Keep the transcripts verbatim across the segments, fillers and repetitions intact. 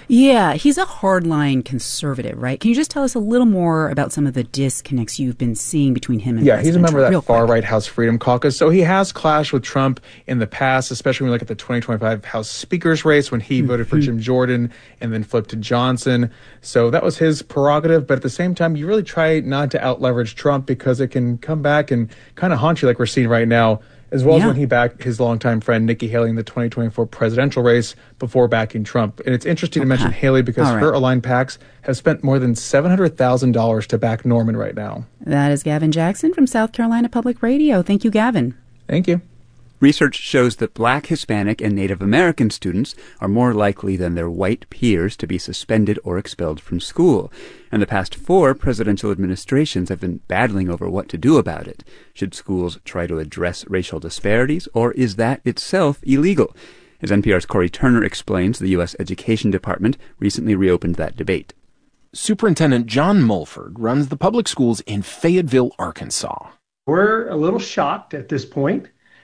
Yeah, he's a hardline conservative, right? Can you just tell us a little more about some of the disconnects you've been seeing between him and Yeah, President he's a member Trump? of that far-right House Freedom Caucus, so he has clashed with Trump in the past, especially when we look at the twenty twenty-five House Speaker's race when he mm-hmm. voted for Jim Jordan and then flipped to Johnson. So that was his prerogative, but at the same time, you really try not to out-leverage Trump because it can come back and kind of haunt you like we're seeing right now, as well yeah. as when he backed his longtime friend Nikki Haley in the twenty twenty-four presidential race before backing Trump. And it's interesting okay. to mention Haley because right. her aligned PACs have spent more than seven hundred thousand dollars to back Norman right now. That is Gavin Jackson from South Carolina Public Radio. Thank you, Gavin. Thank you. Research shows that Black, Hispanic, and Native American students are more likely than their white peers to be suspended or expelled from school. And the past four presidential administrations have been battling over what to do about it. Should schools try to address racial disparities, or is that itself illegal? As N P R's Corey Turner explains, the U S Education Department recently reopened that debate. Superintendent John Mulford runs the public schools in Fayetteville, Arkansas. We're a little shocked at this point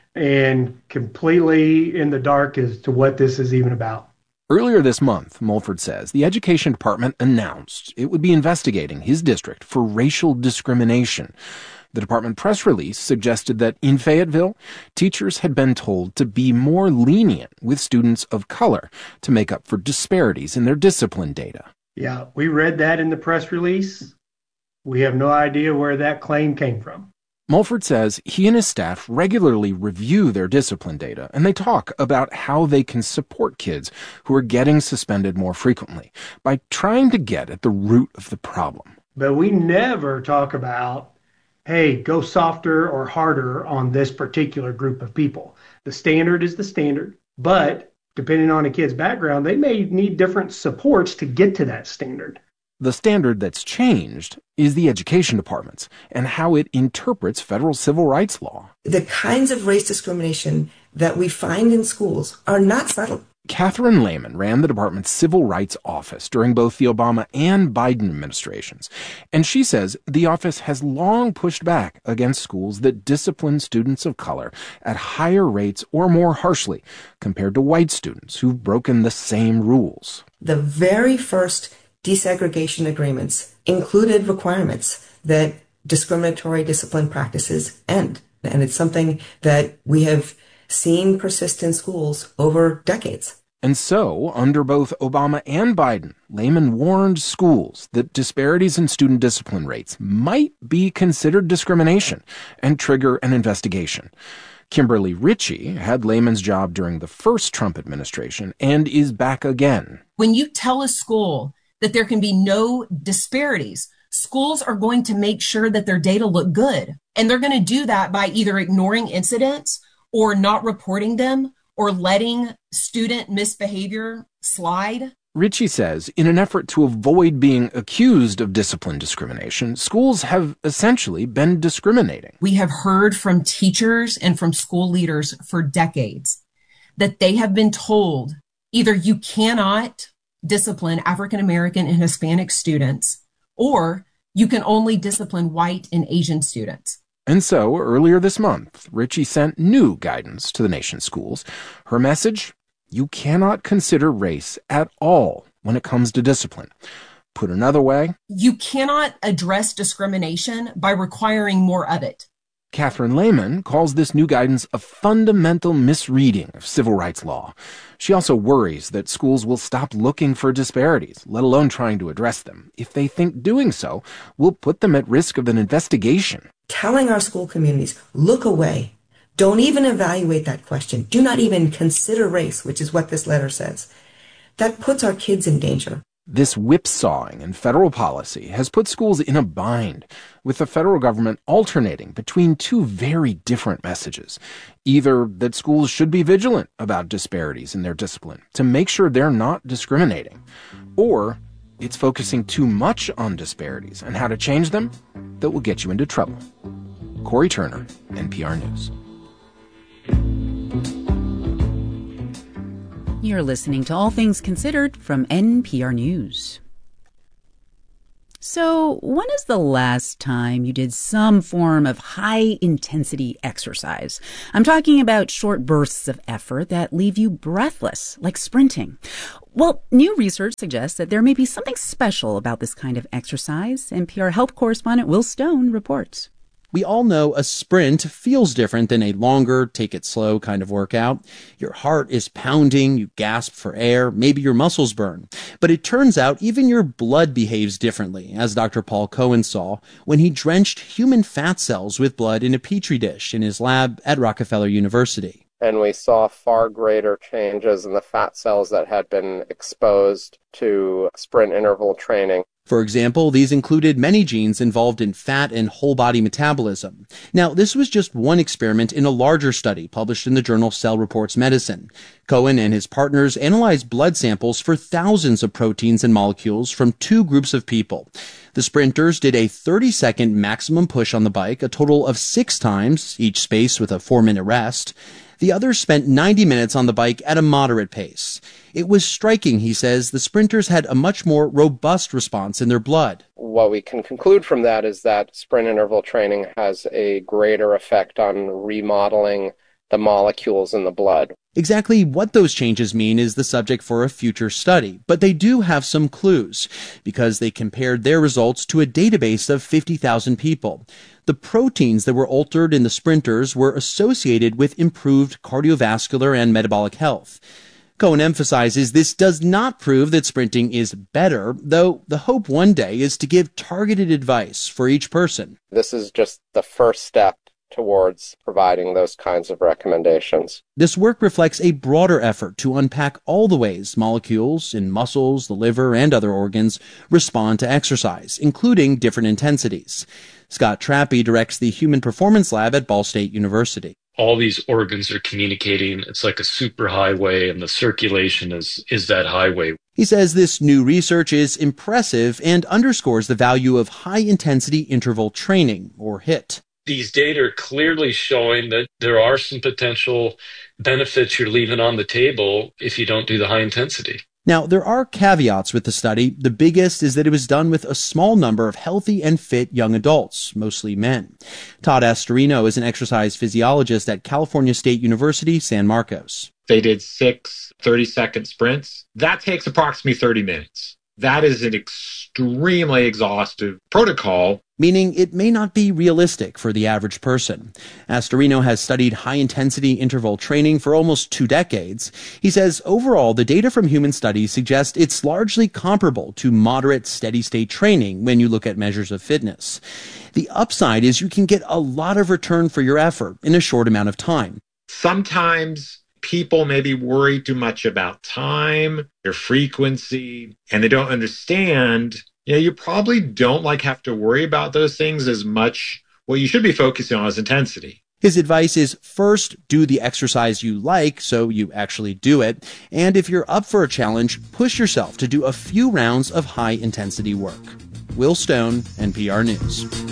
and completely in the dark as to what this is even about. Earlier this month, Mulford says, the Education Department announced it would be investigating his district for racial discrimination. The department press release suggested that in Fayetteville, teachers had been told to be more lenient with students of color to make up for disparities in their discipline data. Yeah, we read that in the press release. We have no idea where that claim came from. Mulford says he and his staff regularly review their discipline data, and they talk about how they can support kids who are getting suspended more frequently by trying to get at the root of the problem. But we never talk about, hey, go softer or harder on this particular group of people. The standard is the standard, but depending on a kid's background, they may need different supports to get to that standard. The standard that's changed is the Education Department's and how it interprets federal civil rights law. The kinds of race discrimination that we find in schools are not subtle. Catherine Lehman ran the department's Civil Rights Office during both the Obama and Biden administrations, and she says the office has long pushed back against schools that discipline students of color at higher rates or more harshly compared to white students who've broken the same rules. The very first desegregation agreements included requirements that discriminatory discipline practices end. And it's something that we have seen persist in schools over decades. And so, under both Obama and Biden, Lehman warned schools that disparities in student discipline rates might be considered discrimination and trigger an investigation. Kimberly Ritchie had Lehman's job during the first Trump administration and is back again. When you tell a school that there can be no disparities, schools are going to make sure that their data look good. And they're going to do that by either ignoring incidents or not reporting them or letting student misbehavior slide. Ritchie says, in an effort to avoid being accused of discipline discrimination, schools have essentially been discriminating. We have heard from teachers and from school leaders for decades that they have been told either you cannot discipline African American and Hispanic students, or you can only discipline white and Asian students. And so, earlier this month, Ritchie sent new guidance to the nation's schools. Her message? You cannot consider race at all when it comes to discipline. Put another way, you cannot address discrimination by requiring more of it. Catherine Lehman calls this new guidance a fundamental misreading of civil rights law. She also worries that schools will stop looking for disparities, let alone trying to address them, if they think doing so will put them at risk of an investigation. Telling our school communities, look away. Don't even evaluate that question. Do not even consider race, which is what this letter says. That puts our kids in danger. This whipsawing in federal policy has put schools in a bind, with the federal government alternating between two very different messages. Either that schools should be vigilant about disparities in their discipline to make sure they're not discriminating, or it's focusing too much on disparities and how to change them that will get you into trouble. Corey Turner, N P R News. You're listening to All Things Considered from N P R News. So, when is the last time you did some form of high-intensity exercise? I'm talking about short bursts of effort that leave you breathless, like sprinting. Well, new research suggests that there may be something special about this kind of exercise. N P R health correspondent Will Stone reports. We all know a sprint feels different than a longer, take it slow kind of workout. Your heart is pounding, you gasp for air, maybe your muscles burn. But it turns out even your blood behaves differently, as Doctor Paul Cohen saw when he drenched human fat cells with blood in a petri dish in his lab at Rockefeller University. And we saw far greater changes in the fat cells that had been exposed to sprint interval training. For example, these included many genes involved in fat and whole body metabolism. Now, this was just one experiment in a larger study published in the journal Cell Reports Medicine. Cohen and his partners analyzed blood samples for thousands of proteins and molecules from two groups of people. The sprinters did a thirty-second maximum push on the bike, a total of six times, each spaced with a four-minute rest. The others spent ninety minutes on the bike at a moderate pace. It was striking, he says, the sprinters had a much more robust response in their blood. What we can conclude from that is that sprint interval training has a greater effect on remodeling the molecules in the blood. Exactly what those changes mean is the subject for a future study, but they do have some clues, because they compared their results to a database of fifty thousand people. The proteins that were altered in the sprinters were associated with improved cardiovascular and metabolic health. Cohen emphasizes this does not prove that sprinting is better, though the hope one day is to give targeted advice for each person. This is just the first step towards providing those kinds of recommendations. This work reflects a broader effort to unpack all the ways molecules in muscles, the liver, and other organs respond to exercise, including different intensities. Scott Trappe directs the Human Performance Lab at Ball State University. All these organs are communicating. It's like a superhighway, and the circulation is, is that highway. He says this new research is impressive and underscores the value of high-intensity interval training, or HIIT. These data are clearly showing that there are some potential benefits you're leaving on the table if you don't do the high intensity. Now, there are caveats with the study. The biggest is that it was done with a small number of healthy and fit young adults, mostly men. Todd Astorino is an exercise physiologist at California State University, San Marcos. They did six thirty-second sprints. That takes approximately thirty minutes. That is an extremely exhaustive protocol. Meaning it may not be realistic for the average person. Astorino has studied high-intensity interval training for almost two decades. He says overall, the data from human studies suggest it's largely comparable to moderate steady-state training when you look at measures of fitness. The upside is you can get a lot of return for your effort in a short amount of time. Sometimes people maybe worry too much about time, their frequency, and they don't understand. Yeah, you probably don't like have to worry about those things as much. What you should be focusing on is intensity. His advice is first do the exercise you like so you actually do it. And if you're up for a challenge, push yourself to do a few rounds of high intensity work. Will Stone, N P R News.